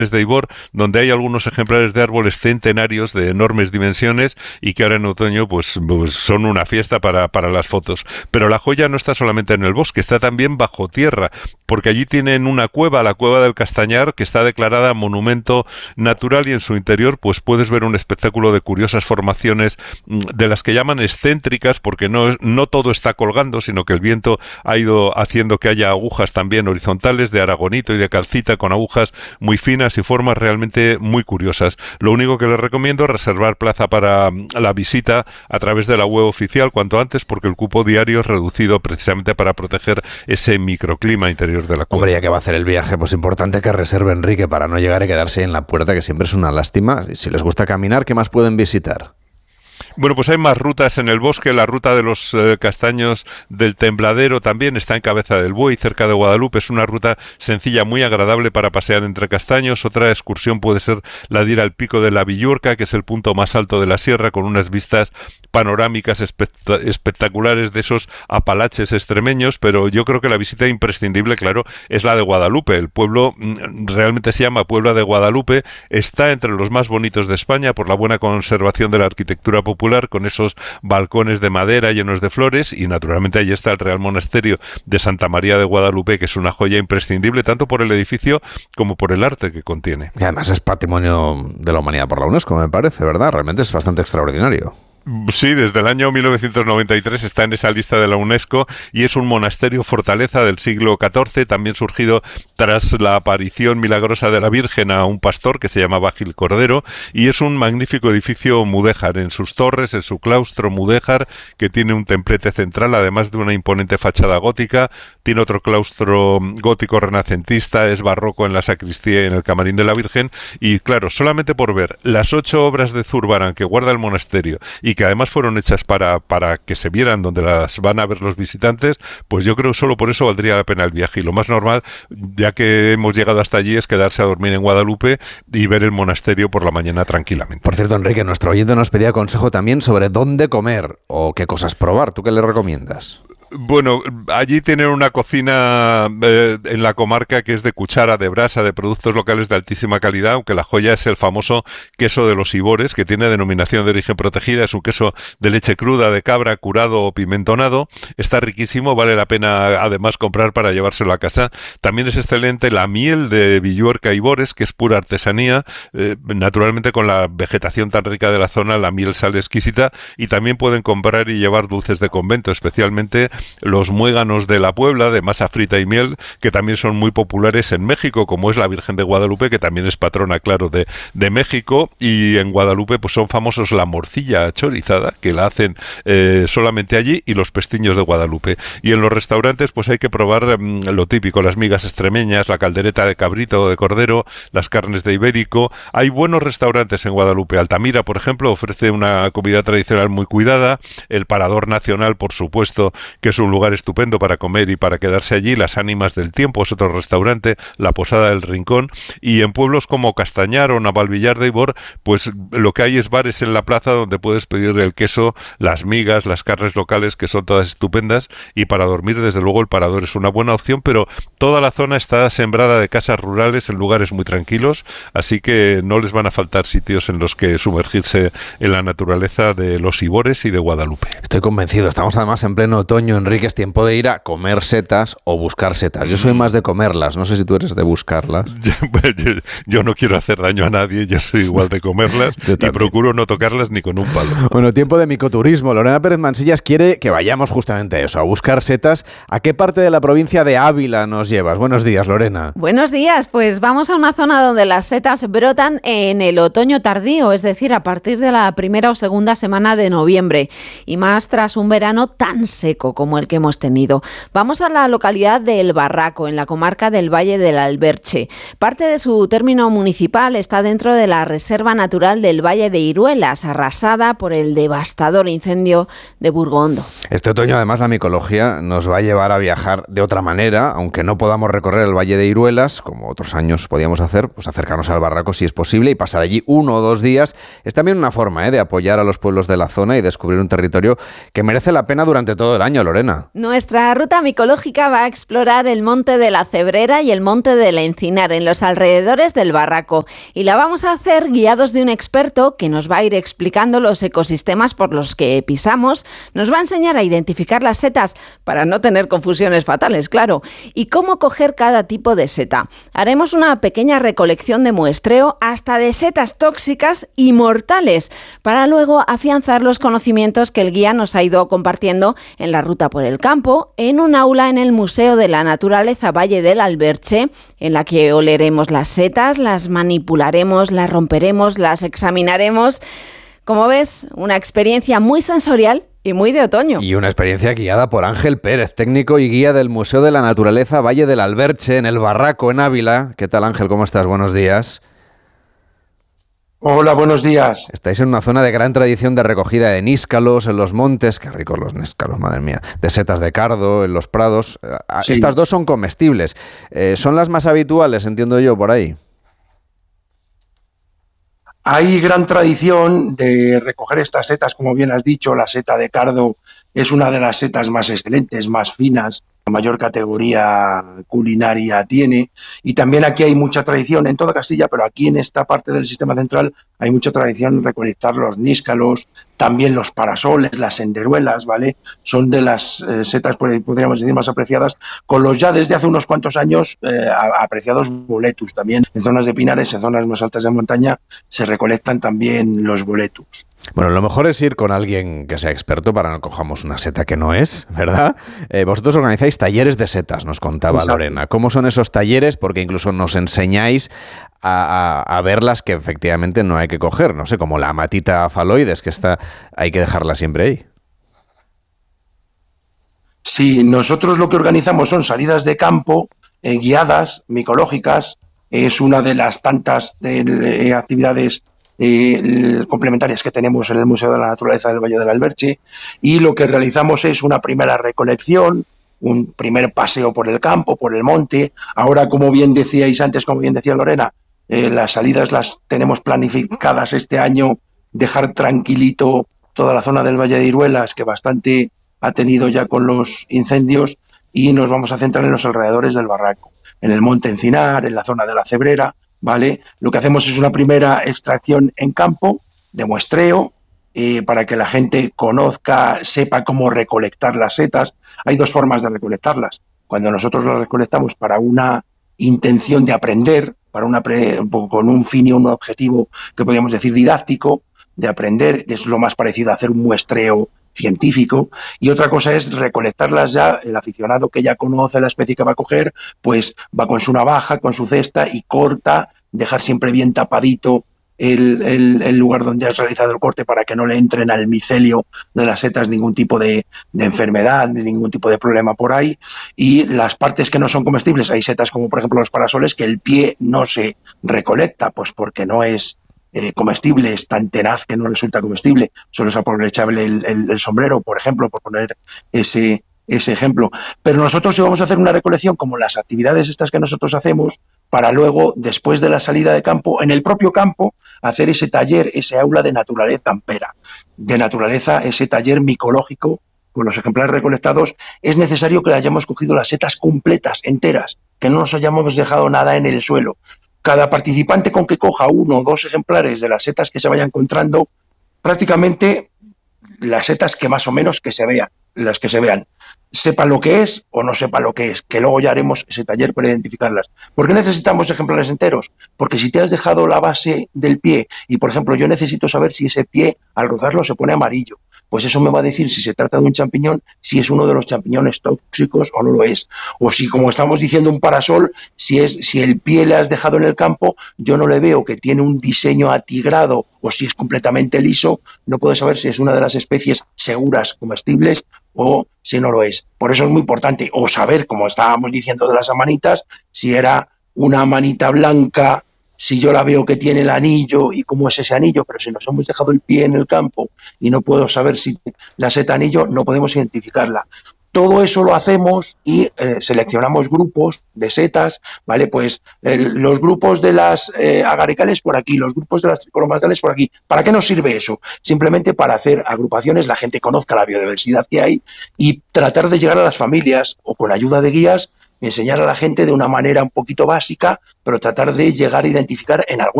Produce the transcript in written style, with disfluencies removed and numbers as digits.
de Eibor, donde hay algunos ejemplares de árboles centenarios de enormes dimensiones y que ahora en otoño pues son una fiesta para las fotos. Pero la joya no está solamente en el bosque, está también bajo tierra, porque allí tienen una cueva, la Cueva del Castañar, que está declarada monumento natural, y en su interior pues puedes ver un espectáculo de curiosas formaciones de las que llaman excéntricas, porque no todo está colgando, sino que el viento ha ido haciendo que haya agujas también horizontales de aragonito y de calcita, con agujas muy finas y formas realmente muy curiosas. Lo único que les recomiendo es reservar plaza para la visita a través de la web oficial cuanto antes, porque el cupo diario es reducido precisamente para proteger ese microclima interior de la cueva. Hombre, ya que va a hacer el viaje, pues importante que reserve, Enrique, para no llegar y quedarse en la puerta, que siempre es una lástima. Si les gusta caminar, ¿qué más pueden visitar? Bueno, pues hay más rutas en el bosque. La ruta de los castaños del Tembladero también está en Cabeza del Buey, cerca de Guadalupe. Es una ruta sencilla, muy agradable para pasear entre castaños. Otra excursión puede ser la de ir al Pico de la Villurca, que es el punto más alto de la sierra, con unas vistas panorámicas espectaculares de esos apalaches extremeños. Pero yo creo que la visita imprescindible, claro, es la de Guadalupe. El pueblo realmente se llama Puebla de Guadalupe. Está entre los más bonitos de España por la buena conservación de la arquitectura popular, con esos balcones de madera llenos de flores, y naturalmente allí está el Real Monasterio de Santa María de Guadalupe, que es una joya imprescindible tanto por el edificio como por el arte que contiene. Y además es patrimonio de la humanidad por la UNESCO, me parece, ¿verdad? Realmente es bastante extraordinario. Sí, desde el año 1993 está en esa lista de la UNESCO, y es un monasterio fortaleza del siglo XIV, también surgido tras la aparición milagrosa de la Virgen a un pastor que se llamaba Gil Cordero, y es un magnífico edificio mudéjar en sus torres, en su claustro mudéjar, que tiene un templete central, además de una imponente fachada gótica. Tiene otro claustro gótico renacentista, es barroco en la sacristía y en el camarín de la Virgen, y claro, solamente por ver las 8 obras de Zurbarán que guarda el monasterio, y que además fueron hechas para que se vieran donde las van a ver los visitantes, pues yo creo que solo por eso valdría la pena el viaje. Y lo más normal, ya que hemos llegado hasta allí, es quedarse a dormir en Guadalupe y ver el monasterio por la mañana tranquilamente. Por cierto, Enrique, nuestro oyente nos pedía consejo también sobre dónde comer o qué cosas probar. ¿Tú qué le recomiendas? Bueno, allí tienen una cocina en la comarca que es de cuchara, de brasa, de productos locales de altísima calidad, aunque la joya es el famoso queso de los Ibores, que tiene denominación de origen protegida. Es un queso de leche cruda, de cabra, curado o pimentonado. Está riquísimo, vale la pena además comprar para llevárselo a casa. También es excelente la miel de Villuerca Ibores, que es pura artesanía. Naturalmente, con la vegetación tan rica de la zona, la miel sale exquisita. Y también pueden comprar y llevar dulces de convento, especialmente los muéganos de la Puebla, de masa frita y miel, que también son muy populares en México, como es la Virgen de Guadalupe, que también es patrona, claro, de México. Y en Guadalupe pues son famosos la morcilla chorizada, que la hacen solamente allí, y los pestiños de Guadalupe. Y en los restaurantes pues hay que probar lo típico, las migas extremeñas, la caldereta de cabrito o de cordero, las carnes de ibérico. Hay buenos restaurantes en Guadalupe. Altamira, por ejemplo, ofrece una comida tradicional muy cuidada. El Parador Nacional, por supuesto, que es un lugar estupendo para comer y para quedarse allí. Las Ánimas del Tiempo es otro restaurante, la Posada del Rincón. Y en pueblos como Castañar o Navalvillar de Eibor, pues lo que hay es bares en la plaza donde puedes pedir el queso, las migas, las carnes locales, que son todas estupendas. Y para dormir, desde luego, el Parador es una buena opción, pero toda la zona está sembrada de casas rurales en lugares muy tranquilos, así que no les van a faltar sitios en los que sumergirse en la naturaleza de los Ibores y de Guadalupe. Estoy convencido. Estamos además en pleno otoño, Enrique, es tiempo de ir a comer setas o buscar setas. Yo soy más de comerlas, no sé si tú eres de buscarlas. Yo no quiero hacer daño a nadie, yo soy igual de comerlas y procuro no tocarlas ni con un palo. Bueno, tiempo de micoturismo. Lorena Pérez Mansillas quiere que vayamos justamente a eso, a buscar setas. ¿A qué parte de la provincia de Ávila nos llevas? Buenos días, Lorena. Buenos días, pues vamos a una zona donde las setas brotan en el otoño tardío, es decir, a partir de la primera o segunda semana de noviembre, y más tras un verano tan seco como el que hemos tenido. Vamos a la localidad de El Barraco, en la comarca del Valle del Alberche. Parte de su término municipal está dentro de la Reserva Natural del Valle de Iruelas, arrasada por el devastador incendio de Burgondo. Este otoño, además, la micología nos va a llevar a viajar de otra manera, aunque no podamos recorrer el Valle de Iruelas, como otros años podíamos hacer, pues acercarnos al Barraco si es posible y pasar allí 1 o 2 días. Es también una forma de apoyar a los pueblos de la zona y descubrir un territorio que merece la pena durante todo el año, Lorena. Lorena? Nuestra ruta micológica va a explorar el monte de la Cebrera y el monte del Encinar, en los alrededores del Barraco. Y la vamos a hacer guiados de un experto que nos va a ir explicando los ecosistemas por los que pisamos, nos va a enseñar a identificar las setas para no tener confusiones fatales, claro, y cómo coger cada tipo de seta. Haremos una pequeña recolección de muestreo hasta de setas tóxicas y mortales, para luego afianzar los conocimientos que el guía nos ha ido compartiendo en la ruta por el campo, en un aula en el Museo de la Naturaleza Valle del Alberche, en la que oleremos las setas, las manipularemos, las romperemos, las examinaremos. Como ves, una experiencia muy sensorial y muy de otoño. Y una experiencia guiada por Ángel Pérez, técnico y guía del Museo de la Naturaleza Valle del Alberche, en el Barraco, en Ávila. ¿Qué tal, Ángel? ¿Cómo estás? Buenos días. Hola, buenos días. Estáis en una zona de gran tradición de recogida de níscalos en los montes, qué ricos los níscalos, madre mía, de setas de cardo en los prados. Sí. Estas dos son comestibles. ¿Son las más habituales, entiendo yo, por ahí? Hay gran tradición de recoger estas setas, como bien has dicho. La seta de cardo es una de las setas más excelentes, más finas, la mayor categoría culinaria tiene. Y también aquí hay mucha tradición en toda Castilla, pero aquí en esta parte del sistema central hay mucha tradición en recolectar los níscalos, también los parasoles, las senderuelas, ¿vale? Son de las setas, podríamos decir, más apreciadas, con los ya desde hace unos cuantos años apreciados boletus. También en zonas de pinares, en zonas más altas de montaña, se recolectan también los boletus. Bueno, lo mejor es ir con alguien que sea experto para no cojamos una seta que no es, ¿verdad? Vosotros organizáis talleres de setas, nos contaba Exacto. Lorena. ¿Cómo son esos talleres? Porque incluso nos enseñáis a verlas que efectivamente no hay que coger, no sé, como la amatita faloides, que hay que dejarla siempre ahí. Sí, nosotros lo que organizamos son salidas de campo guiadas, micológicas. Es una de las tantas actividades complementarias que tenemos en el Museo de la Naturaleza del Valle del Alberche, y lo que realizamos es una primera recolección, un primer paseo por el campo, por el monte. Ahora, como bien decíais antes, como bien decía Lorena, las salidas las tenemos planificadas este año, dejar tranquilito toda la zona del Valle de Iruelas, que bastante ha tenido ya con los incendios, y nos vamos a centrar en los alrededores del Barraco, en el monte Encinar, en la zona de la Cebrera, ¿vale? Lo que hacemos es una primera extracción en campo, de muestreo, para que la gente conozca, sepa cómo recolectar las setas. Hay dos formas de recolectarlas. Cuando nosotros las recolectamos para una intención de aprender, con un fin y un objetivo que podríamos decir didáctico, de aprender, que es lo más parecido a hacer un muestreo científico, y otra cosa es recolectarlas ya. El aficionado que ya conoce la especie que va a coger, pues va con su navaja, con su cesta y corta, dejar siempre bien tapadito el lugar donde has realizado el corte para que no le entren al micelio de las setas ningún tipo de enfermedad, ni ningún tipo de problema por ahí. Y las partes que no son comestibles, hay setas como por ejemplo los parasoles, que el pie no se recolecta, pues porque no es comestible, es tan tenaz que no resulta comestible. Solo es aprovechable el sombrero, por ejemplo, por poner ese ejemplo. Pero nosotros íbamos a hacer una recolección como las actividades estas que nosotros hacemos, para luego, después de la salida de campo, en el propio campo, hacer ese taller, ese aula de naturaleza campera, de naturaleza, ese taller micológico con los ejemplares recolectados. Es necesario que hayamos cogido las setas completas, enteras, que no nos hayamos dejado nada en el suelo. Cada participante con que coja 1 o 2 ejemplares de las setas que se vaya encontrando, prácticamente las setas que más o menos que se vean, las que se vean, sepa lo que es o no sepa lo que es, que luego ya haremos ese taller para identificarlas. ¿Por qué necesitamos ejemplares enteros? Porque si te has dejado la base del pie y, por ejemplo, yo necesito saber si ese pie al rozarlo se pone amarillo, pues eso me va a decir si se trata de un champiñón, si es uno de los champiñones tóxicos o no lo es. O si, como estamos diciendo, un parasol, si el pie le has dejado en el campo, yo no le veo que tiene un diseño atigrado o si es completamente liso, no puedo saber si es una de las especies seguras comestibles o si no lo es. Por eso es muy importante o saber, como estábamos diciendo de las amanitas, si era una amanita blanca, si yo la veo que tiene el anillo y cómo es ese anillo, pero si nos hemos dejado el pie en el campo y no puedo saber si la seta anillo, no podemos identificarla. Todo eso lo hacemos y seleccionamos grupos de setas, ¿vale? Pues los grupos de las agaricales por aquí, los grupos de las tricolomatales por aquí. ¿Para qué nos sirve eso? Simplemente para hacer agrupaciones, la gente conozca la biodiversidad que hay y tratar de llegar a las familias o con ayuda de guías, enseñar a la gente de una manera un poquito básica, pero tratar de llegar a identificar en alguna